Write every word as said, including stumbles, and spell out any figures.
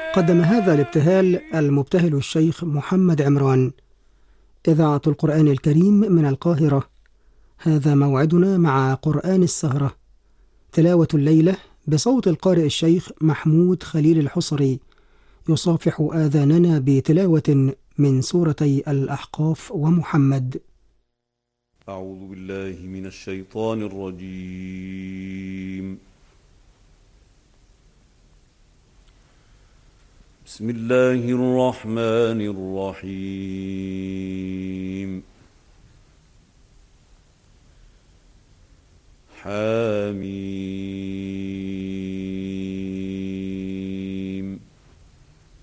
قدم هذا الابتهال المبتهل الشيخ محمد عمران. إذاعة القرآن الكريم من القاهرة. هذا موعدنا مع قرآن السهرة، تلاوة الليلة بصوت القارئ الشيخ محمود خليل الحصري، يصافح آذاننا بتلاوة من سورتي الأحقاف ومحمد. أعوذ بالله من الشيطان الرجيم. بسم الله الرحمن الرحيم.